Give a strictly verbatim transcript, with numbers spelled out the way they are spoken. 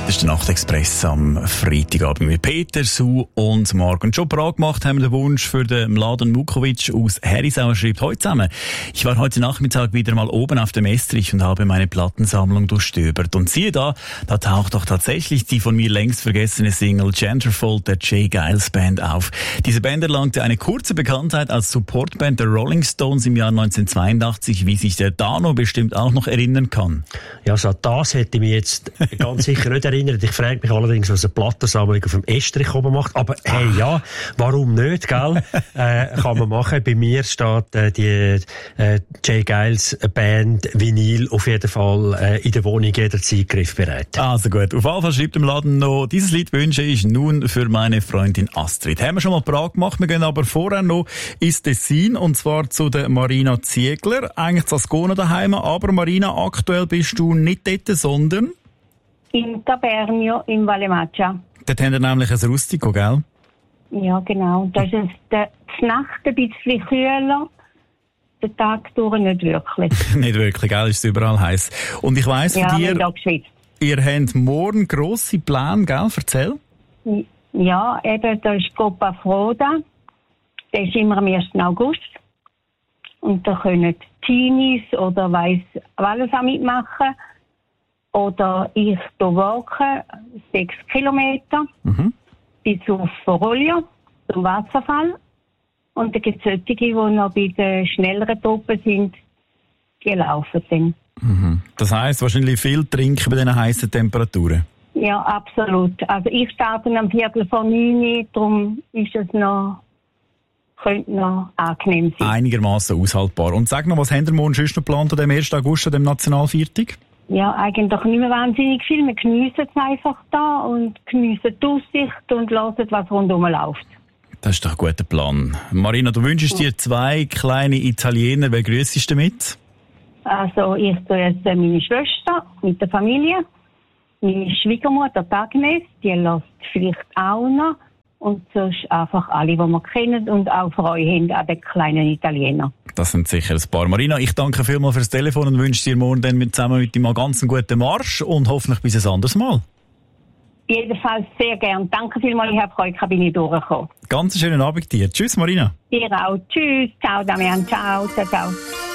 Das ist der Nachtexpress am Freitagabend mit Peter, Sue und Marc. Und schon Prag gemacht haben wir den Wunsch für den Mladen Vukovic aus Herisau. Er schreibt heute zusammen: Ich war heute Nachmittag wieder mal oben auf dem Estrich und habe meine Plattensammlung durchstöbert. Und siehe da, da taucht doch tatsächlich die von mir längst vergessene Single Genderfold der Jay Giles Band auf. Diese Band erlangte eine kurze Bekanntheit als Supportband der Rolling Stones im Jahr neunzehnhundertzweiundachtzig, wie sich der Dano bestimmt auch noch erinnern kann. Ja, so das hätte ich mich jetzt ganz sicher nicht erinnert. Ich frage mich allerdings, was eine Plattensammlung auf dem Estrich oben macht. Aber hey, ja, warum nicht, gell? äh, kann man machen. Bei mir steht äh, die äh, Jay Giles Band Vinyl auf jeden Fall äh, in der Wohnung jederzeit griffbereit. Also gut, auf jeden Fall schreibt im Laden noch: Dieses Lied wünsche ich nun für meine Freundin Astrid. Haben wir schon mal Prag gemacht, wir gehen aber vorher noch ins Tessin, und zwar zu der Marina Ziegler. Eigentlich zu Ascona daheim, aber Marina, aktuell bist du nicht dort, sondern in Tabernio in Vallemaggia. Dort haben wir nämlich ein Rustico, gell? Ja, genau. Da ist es der Nacht ein bisschen kühler, der Tag durch nicht wirklich. Nicht wirklich, gell? Ist es überall heiß. Und ich weiss von ja, dir, ihr habt morgen grosse Pläne, gell? Erzähl. Ja, eben, da ist Copa Froda. Der ist immer am ersten August. Und da können Teenies oder weiss alles auch mitmachen. Oder ich hier walken, sechs Kilometer, mhm. bis auf Foroglio, zum Wasserfall. Und dann gibt es solche, die noch bei den schnelleren Truppen sind, die laufen dann. Mhm. Das heisst, wahrscheinlich viel trinken bei diesen heissen Temperaturen? Ja, absolut. Also ich starte am Viertel vor neun, darum ist es noch, könnte noch angenehm sein. Einigermaßen aushaltbar. Und sag noch, was haben wir morgen sonst noch geplant an dem ersten August, an dem Nationalviertag? Ja, eigentlich nicht mehr wahnsinnig viel. Wir geniessen es einfach da und geniessen die Aussicht und hören, was rundherum läuft. Das ist doch ein guter Plan. Marina, du wünschst dir zwei kleine Italiener. Wer grüssest du mit? Also ich grüße meine Schwester mit der Familie, meine Schwiegermutter Agnes, die lässt vielleicht auch noch. Und sonst einfach alle, die wir kennen und auch Freude haben an den kleinen Italiener. Das sind sicher ein paar. Marina, ich danke vielmals fürs Telefon und wünsche dir morgen dann mit, zusammen mit dir mal ganz einen guten Marsch und hoffentlich bis ein anderes Mal. Jedenfalls sehr gern. Danke vielmals, ich habe Freude, bin ich durchgekommen. Ganz einen schönen Abend dir. Tschüss, Marina. Dir auch. Tschüss. Ciao, Damian. Ciao. Ciao, ciao.